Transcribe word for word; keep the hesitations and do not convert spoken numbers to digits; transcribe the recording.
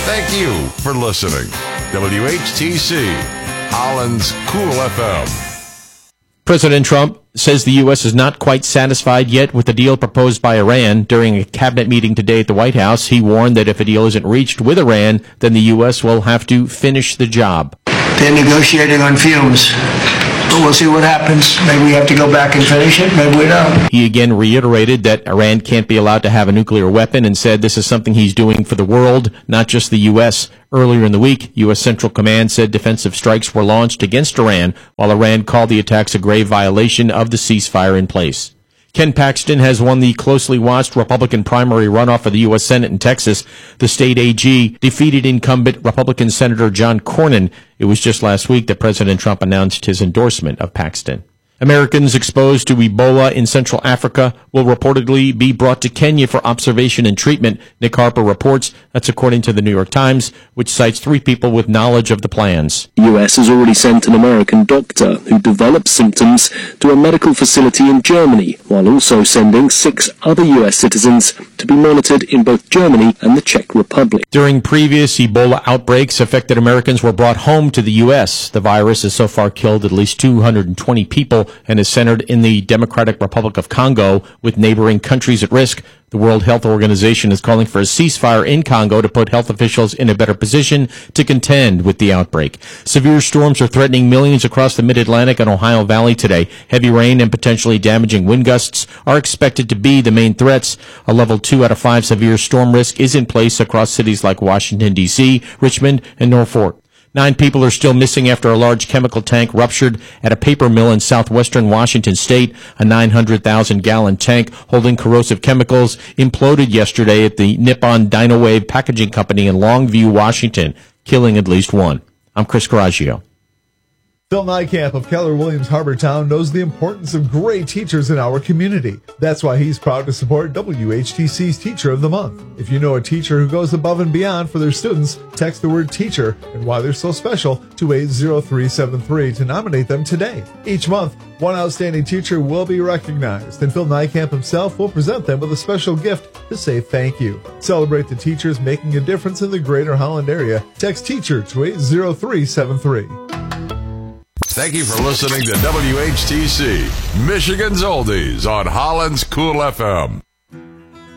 Thank you for listening. W H T C, Holland's Cool F M. President Trump says the U S is not quite satisfied yet with the deal proposed by Iran. During a cabinet meeting today at the White House, he warned that if a deal isn't reached with Iran, then the U S will have to finish the job. They're negotiating on fumes. But we'll see what happens. Maybe we have to go back and finish it. Maybe we don't. He again reiterated that Iran can't be allowed to have a nuclear weapon and said this is something he's doing for the world, not just the U S. Earlier in the week, U S. Central Command said defensive strikes were launched against Iran, while Iran called the attacks a grave violation of the ceasefire in place. Ken Paxton has won the closely watched Republican primary runoff for the U S. Senate in Texas. The state A G defeated incumbent Republican Senator John Cornyn. It was just last week that President Trump announced his endorsement of Paxton. Americans exposed to Ebola in Central Africa will reportedly be brought to Kenya for observation and treatment, Nick Harper reports. That's according to the New York Times, which cites three people with knowledge of the plans. The U S has already sent an American doctor who developed symptoms to a medical facility in Germany, while also sending six other U S citizens to be monitored in both Germany and the Czech Republic. During previous Ebola outbreaks, affected Americans were brought home to the U S. The virus has so far killed at least two hundred twenty people and is centered in the Democratic Republic of Congo, with neighboring countries at risk. The World Health Organization is calling for a ceasefire in Congo to put health officials in a better position to contend with the outbreak. Severe storms are threatening millions across the Mid-Atlantic and Ohio Valley today. Heavy rain and potentially damaging wind gusts are expected to be the main threats. A level two out of five severe storm risk is in place across cities like Washington, D C, Richmond, and Norfolk. Nine people are still missing after a large chemical tank ruptured at a paper mill in southwestern Washington state. A nine hundred thousand gallon tank holding corrosive chemicals imploded yesterday at the Nippon Dynawave Packaging Company in Longview, Washington, killing at least one. I'm Chris Coraggio. Phil Niekamp of Keller Williams Harbortown knows the importance of great teachers in our community. That's why he's proud to support W H T C's Teacher of the Month. If you know a teacher who goes above and beyond for their students, text the word teacher and why they're so special to eight zero three seven three to nominate them today. Each month, one outstanding teacher will be recognized, and Phil Niekamp himself will present them with a special gift to say thank you. Celebrate the teachers making a difference in the greater Holland area. Text teacher to eight zero three seven three. Thank you for listening to W H T C, Michigan's Oldies on Holland's Cool F M.